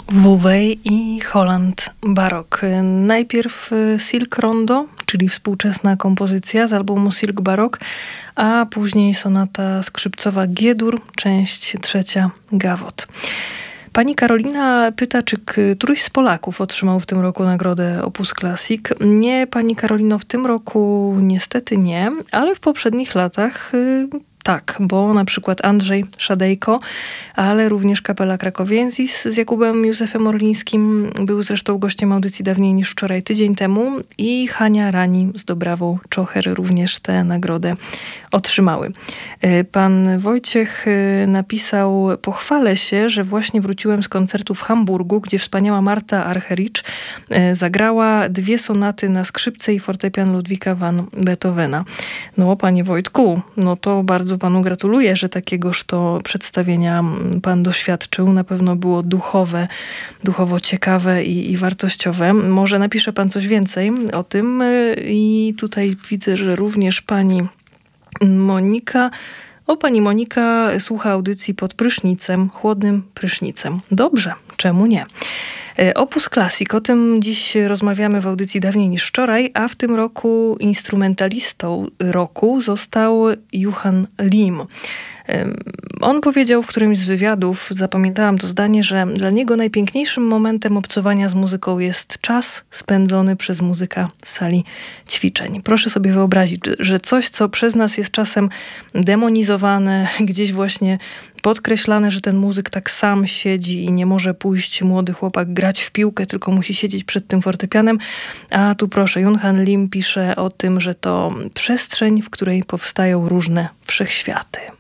Wouwei i Holland Barok. Najpierw Silk Rondo, czyli współczesna kompozycja z albumu Silk Barok, a później sonata skrzypcowa G-dur, część trzecia Gawot. Pani Karolina pyta, czy któryś z Polaków otrzymał w tym roku nagrodę Opus Classic. Nie, pani Karolino, w tym roku niestety nie, ale w poprzednich latach tak, bo na przykład Andrzej Szadejko, ale również Kapela Krakowiensis z Jakubem Józefem Orlińskim, był zresztą gościem audycji dawniej niż wczoraj, tydzień temu, i Hania Rani z Dobrawą Czocher również tę nagrodę otrzymały. Pan Wojciech napisał: pochwalę się, że właśnie wróciłem z koncertu w Hamburgu, gdzie wspaniała Marta Archericz zagrała 2 sonaty na skrzypce i fortepian Ludwika van Beethovena. No, panie Wojtku, no to bardzo panu gratuluję, że takiegoż to przedstawienia pan doświadczył. Na pewno było duchowo ciekawe i wartościowe. Może napisze pan coś więcej o tym. I tutaj widzę, że również pani Monika... Pani Monika słucha audycji pod prysznicem, chłodnym prysznicem. Dobrze, czemu nie? Opus Classic, o tym dziś rozmawiamy w audycji dawniej niż wczoraj, a w tym roku instrumentalistą roku został Johan Lim. On powiedział w którymś z wywiadów, zapamiętałam to zdanie, że dla niego najpiękniejszym momentem obcowania z muzyką jest czas spędzony przez muzyka w sali ćwiczeń. Proszę sobie wyobrazić, że coś, co przez nas jest czasem demonizowane, gdzieś właśnie podkreślane, że ten muzyk tak sam siedzi i nie może pójść, młody chłopak, grać w piłkę, tylko musi siedzieć przed tym fortepianem. A tu proszę, Johan Lim pisze o tym, że to przestrzeń, w której powstają różne wszechświaty.